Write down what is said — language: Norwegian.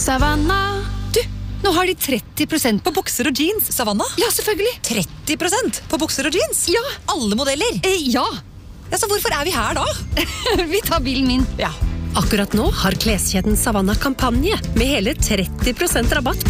Savanna. Du, nå har de 30% På bukser og jeans, Savanna? Ja, selvfølgelig. 30% på bukser og jeans? Ja. Alle modeller? Ja. Ja, så hvorfor er vi her da? Vi tar bilen min. Ja. Akkurat nå har kleskjeden Savanna kampanje med hele 30% rabatt